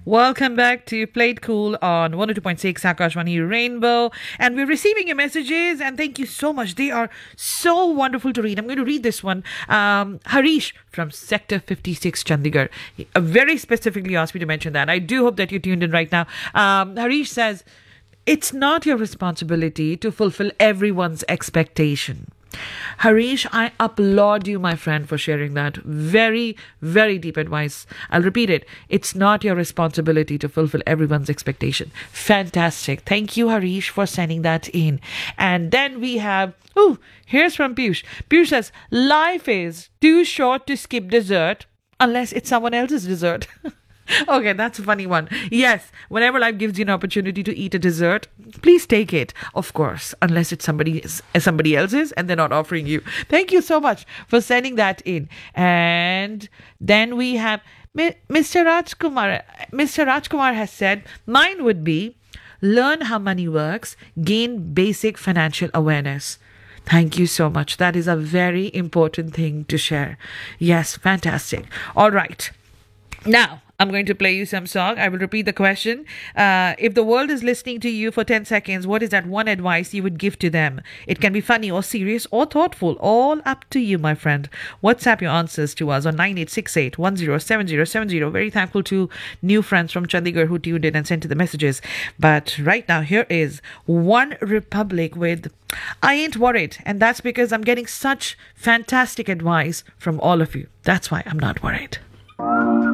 Welcome back to Play It Cool on 102.6 Akashvani Rainbow. And we're receiving your messages, and thank you so much. They are so wonderful to read. I'm going to read this one. Harish from Sector 56, Chandigarh. He very specifically asked me to mention that. I do hope that you're tuned in right now. Harish says, it's not your responsibility to fulfill everyone's expectation. Harish, I applaud you, my friend, for sharing that. Very, very deep advice. I'll repeat it. It's not your responsibility to fulfill everyone's expectation. Fantastic. Thank you, Harish, for sending that in. And then we have, here's from Piyush. Piyush says, life is too short to skip dessert unless it's someone else's dessert. Okay, that's a funny one. Yes, whenever life gives you an opportunity to eat a dessert, please take it, of course, unless it's somebody else's and they're not offering you. Thank you so much for sending that in. And then we have Mr. Rajkumar. Mr. Rajkumar has said, mine would be learn how money works, gain basic financial awareness. Thank you so much. That is a very important thing to share. Yes, fantastic. All right. Now, I'm going to play you some song. I will repeat the question. If the world is listening to you for 10 seconds, what is that one advice you would give to them? It can be funny or serious or thoughtful. All up to you, my friend. WhatsApp your answers to us on 9868 107070. Very thankful to new friends from Chandigarh who tuned in and sent the messages. But right now, here is One Republic with I Ain't Worried. And that's because I'm getting such fantastic advice from all of you. That's why I'm not worried.